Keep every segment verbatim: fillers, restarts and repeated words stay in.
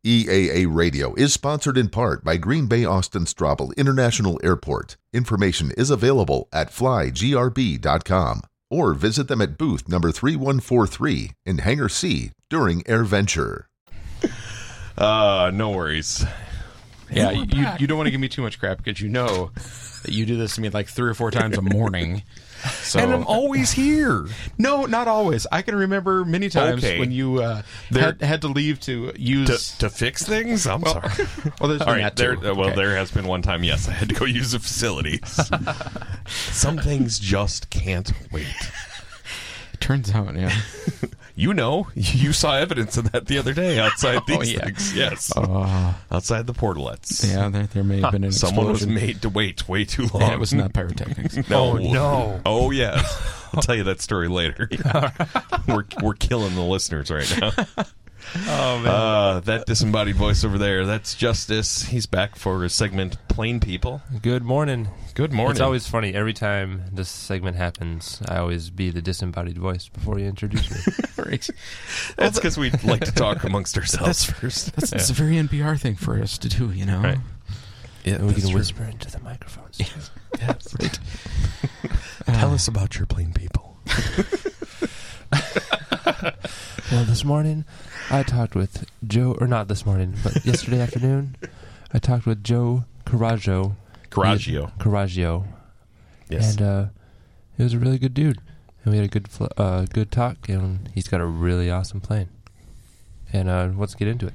E A A Radio is sponsored in part by Green Bay Austin Straubel International Airport. Information is available at fly g r b dot com or visit them at booth number three one four three in Hangar C during AirVenture. Uh, no worries. Yeah, you, you, you don't want to give me too much crap because you know that you do this to me like three or four times a morning. So, and I'm always here. No, not always. I can remember many times Okay. when you uh, had, had to leave to use... To, to fix things? I'm well, sorry. Well, there's All been right, that there, too. uh, well, Okay. there has been one time, yes, I had to go use the facilities. Some things just can't wait. It turns out, yeah. You know, you saw evidence of that the other day outside these Oh, yeah. things. Yes. Uh, outside the portalettes. yeah, there, there may have been an Someone was explosion. made to wait way too long. And it was not pyrotechnics. No. Oh, no. Oh, yes. I'll tell you that story later. we're we're killing the listeners right now. Oh, man. Uh, that disembodied voice over there, that's Justice. He's back for his segment, Plain People. Good morning. Good morning. It's always funny. Every time this segment happens, I always be the disembodied voice before you introduce me. Right. That's because we like to talk amongst ourselves That's- first. That's, that's a very N P R thing for us to do, you know? Right. Yeah, And we that's can true. whisper into the microphones. Yes. Right. Tell us about your plain people. Well, this morning, I talked with Joe, or not this morning, but yesterday afternoon, I talked with Joe Caraggio. Caraggio. Caraggio. Yes. And uh, he was a really good dude. And we had a good fl- uh, good talk, and he's got a really awesome plane. And uh, let's get into it.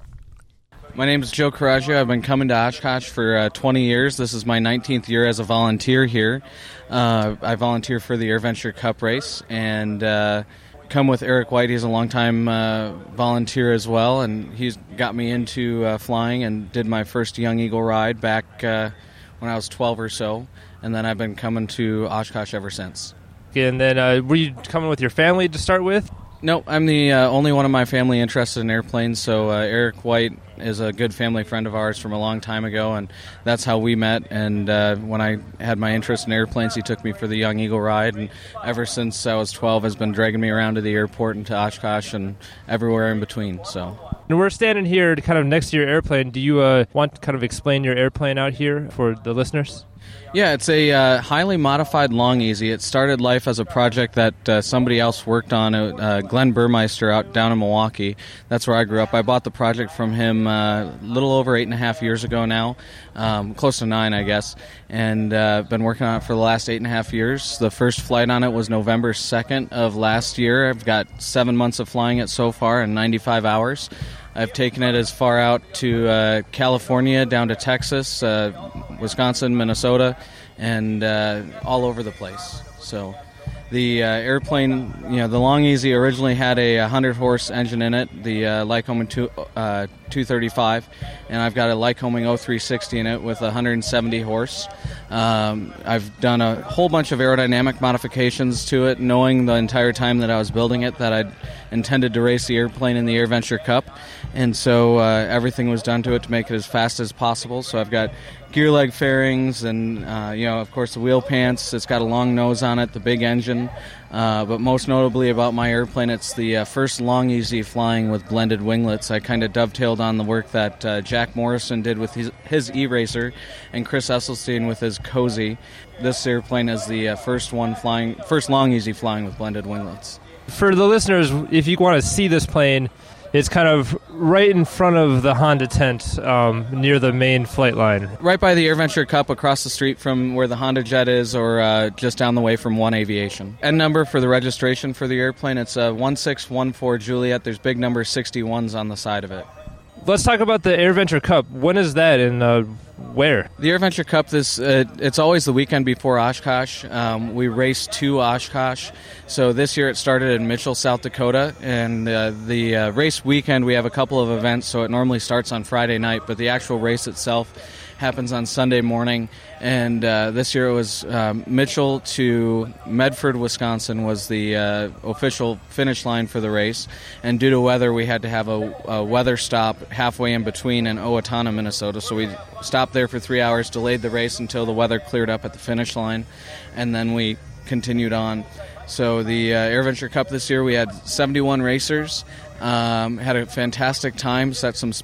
My name is Joe Caraggio. I've been coming to Oshkosh for uh, twenty years. This is my nineteenth year as a volunteer here. Uh, I volunteer for the AirVenture Cup race and uh, come with Eric White. He's a longtime uh, volunteer as well, and he's got me into uh, flying and did my first Young Eagle ride back uh, when I was twelve or so, and then I've been coming to Oshkosh ever since. And then uh, were you coming with your family to start with? No, I'm the uh, only one of my family interested in airplanes, so uh, Eric White is a good family friend of ours from a long time ago, and that's how we met. And uh, when I had my interest in airplanes, he took me for the Young Eagle ride, and ever since I was twelve has been dragging me around to the airport and to Oshkosh and everywhere in between. So. And we're standing here kind of next to your airplane. Do you uh, want to kind of explain your airplane out here for the listeners? Yeah, it's a uh, highly modified Long Easy. It started life as a project that uh, somebody else worked on, uh, Glenn Burmeister out down in Milwaukee. That's where I grew up. I bought the project from him uh, a little over eight and a half years ago now, um, close to nine, I guess, and uh, been working on it for the last eight and a half years. The first flight on it was November second of last year. I've got seven months of flying it so far in ninety-five hours. I've taken it as far out to uh, California, down to Texas, uh, Wisconsin, Minnesota, and uh, all over the place. So the uh, airplane, you know, the Long Easy originally had a one hundred horse engine in it, the uh, Lycoming two, uh, two thirty-five, and I've got a Lycoming oh three sixty in it with one hundred seventy horse. Um, I've done a whole bunch of aerodynamic modifications to it, knowing the entire time that I was building it that I'd intended to race the airplane in the AirVenture Cup, and so uh, everything was done to it to make it as fast as possible. So I've got gear leg fairings and, uh, you know, of course the wheel pants. It's got a long nose on it, the big engine, uh, but most notably about my airplane, it's the uh, first Long Easy flying with blended winglets. I kind of dovetailed on the work that uh, Jack Morrison did with his, his E-Racer and Chris Esselstyn with his Cozy. This airplane is the uh, first one flying, first Long Easy flying with blended winglets. For the listeners, if you want to see this plane, it's kind of right in front of the Honda tent um, near the main flight line. Right by the AirVenture Cup, across the street from where the Honda Jet is, or uh, just down the way from One Aviation. N number for the registration for the airplane, it's uh, one six one four Juliet. There's big number sixty-ones on the side of it. Let's talk about the AirVenture Cup. When is that and uh, where? The AirVenture Cup, this uh, it's always the weekend before Oshkosh. Um, we race to Oshkosh. So this year it started in Mitchell, South Dakota. And uh, the uh, race weekend, we have a couple of events. So it normally starts on Friday night, but the actual race itself happens on Sunday morning. And uh, this year it was um, Mitchell to Medford, Wisconsin was the uh, official finish line for the race. And due to weather, we had to have a, a weather stop halfway in between in Owatonna, Minnesota. So we stopped there for three hours, delayed the race until the weather cleared up at the finish line, and then we continued on. So the uh, AirVenture Cup this year, we had seventy-one racers. Um, had a fantastic time, set some